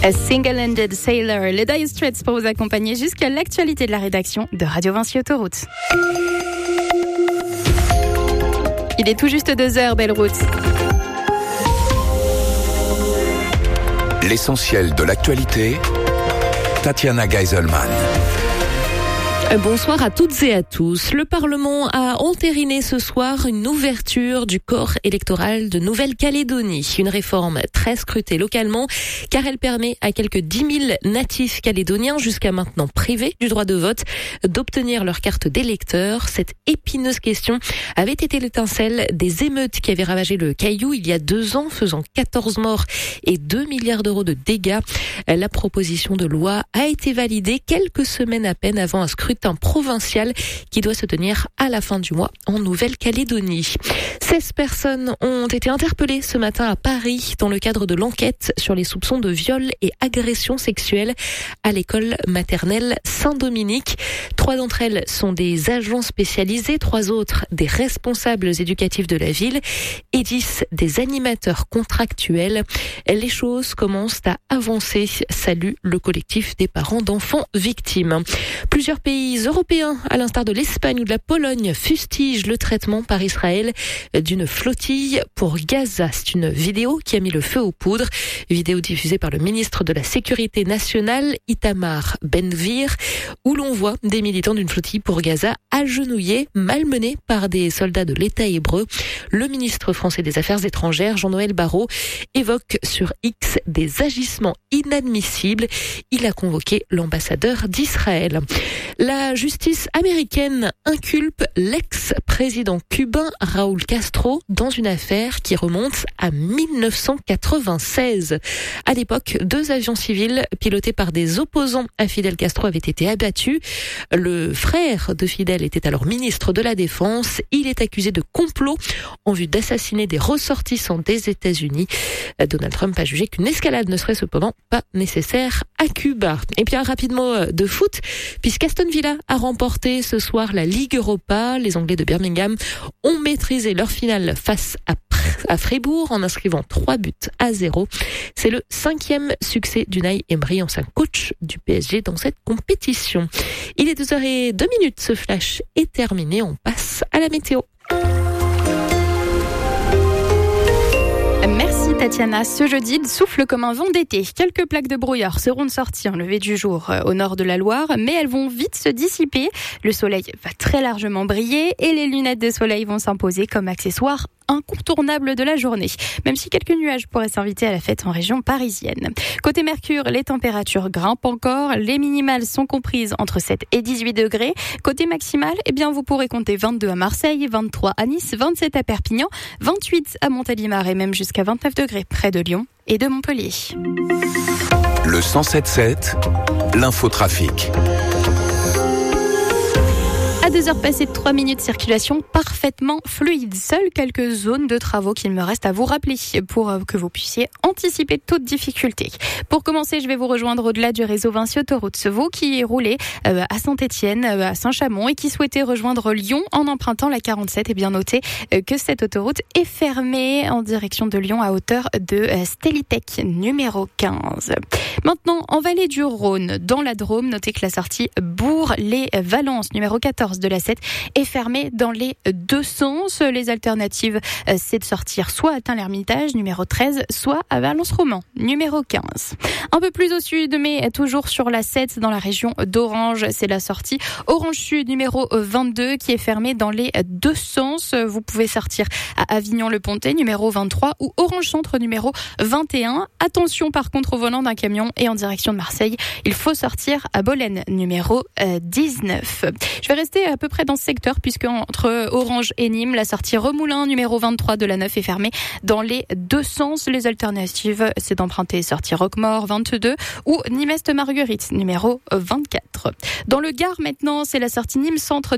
A Single-Handed Sailor, les Dire Straits pour vous accompagner jusqu'à l'actualité de la rédaction de Radio Vinci Autoroute. Il est tout juste 2h, belle route. L'essentiel de l'actualité, Tatiana Geiselman. Bonsoir à toutes et à tous. Le Parlement a entériné ce soir une ouverture du corps électoral de Nouvelle-Calédonie. Une réforme très scrutée localement car elle permet à quelques 10 000 natifs calédoniens jusqu'à maintenant privés du droit de vote d'obtenir leur carte d'électeur. Cette épineuse question avait été l'étincelle des émeutes qui avaient ravagé le Caillou il y a 2 ans, faisant 14 morts et 2 milliards d'euros de dégâts. La proposition de loi a été validée quelques semaines à peine avant un scrutin provincial qui doit se tenir à la fin du mois en Nouvelle-Calédonie. 16 personnes ont été interpellées ce matin à Paris dans le cadre de l'enquête sur les soupçons de viol et agression sexuelle à l'école maternelle Saint-Dominique. 3 d'entre elles sont des agents spécialisés, 3 autres des responsables éducatifs de la ville et 10 des animateurs contractuels. Les choses commencent à avancer, salue le collectif des parents d'enfants victimes. Plusieurs pays européens, à l'instar de l'Espagne ou de la Pologne, fustigent le traitement par Israël d'une flottille pour Gaza. C'est une vidéo qui a mis le feu aux poudres. Vidéo diffusée par le ministre de la Sécurité nationale, Itamar Ben-Gvir, où l'on voit des militants d'une flottille pour Gaza agenouillés, malmenés par des soldats de l'État hébreu. Le ministre français des Affaires étrangères, Jean-Noël Barrot, évoque sur X des agissements inadmissibles. Il a convoqué l'ambassadeur d'Israël. La justice américaine inculpe l'ex-président cubain Raúl Castro dans une affaire qui remonte à 1996. À l'époque, 2 avions civils pilotés par des opposants à Fidel Castro avaient été abattus. Le frère de Fidel était alors ministre de la Défense. Il est accusé de complot en vue d'assassiner des ressortissants des États-Unis. Donald Trump a jugé qu'une escalade ne serait cependant pas nécessaire à Cuba. Et puis rapidement de foot, puisqu'Aston Villa a remporté ce soir la Ligue Europa. Les Anglais de Birmingham ont maîtrisé leur finale face à Fribourg en inscrivant 3-0. C'est le 5e succès d'Unai Emery, ancien coach du PSG dans cette compétition. Il est 2h02, ce flash est terminé. On passe à la météo. Merci Tatiana. Ce jeudi, il souffle comme un vent d'été. Quelques plaques de brouillard seront de sortie en lever du jour au nord de la Loire, mais elles vont vite se dissiper. Le soleil va très largement briller et les lunettes de soleil vont s'imposer comme accessoire incontournable de la journée, même si quelques nuages pourraient s'inviter à la fête en région parisienne. Côté Mercure, les températures grimpent encore. Les minimales sont comprises entre 7 et 18 degrés. Côté maximal, vous pourrez compter 22 à Marseille, 23 à Nice, 27 à Perpignan, 28 à Montélimar et même jusqu'à 29 degrés près de Lyon et de Montpellier. Le 107.7, l'infotrafic. À 2h passées de 3 minutes, circulation parfaitement fluide. Seules quelques zones de travaux qu'il me reste à vous rappeler pour que vous puissiez anticiper toute difficulté. Pour commencer, je vais vous rejoindre au-delà du réseau Vinci Autoroute. Vous qui roulez à Saint-Étienne, à Saint-Chamond et qui souhaitez rejoindre Lyon en empruntant la 47, bien notez que cette autoroute est fermée en direction de Lyon à hauteur de Stélitech numéro 15. Maintenant, en vallée du Rhône, dans la Drôme, notez que la sortie Bourg-les-Valences numéro 14 de la 7 est fermée dans les 2 sens. Les alternatives, c'est de sortir soit à Tain-l'Hermitage numéro 13, soit à Valence-Roman numéro 15. Un peu plus au sud, mais toujours sur la 7 dans la région d'Orange, c'est la sortie Orange Sud numéro 22 qui est fermée dans les 2 sens. Vous pouvez sortir à Avignon-le-Pontet numéro 23 ou Orange Centre numéro 21. Attention par contre au volant d'un camion et en direction de Marseille, il faut sortir à Bolène numéro 19. Je vais rester à peu près dans ce secteur puisque entre Orange et Nîmes, la sortie Remoulin numéro 23 de la 9 est fermée dans les 2 sens. Les alternatives, c'est d'emprunter sortie Roquemort 22 ou Nîmes-Est Marguerite numéro 24. Dans le Gard maintenant, c'est la sortie Nîmes Centre